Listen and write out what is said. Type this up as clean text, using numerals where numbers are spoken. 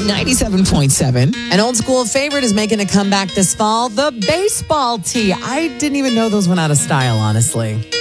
97.7. An old school favorite is making a comeback this fall, the baseball tee. I didn't even know those went out of style, honestly.